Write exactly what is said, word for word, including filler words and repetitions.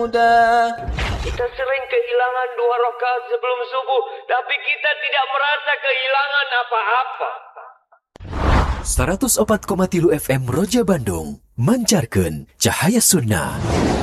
هدى. Kita sering kehilangan dua rakaat sebelum subuh, tapi kita tidak merasa kehilangan apa-apa. seratus empat koma tiga F M Roja Bandung, mancarkan cahaya sunnah.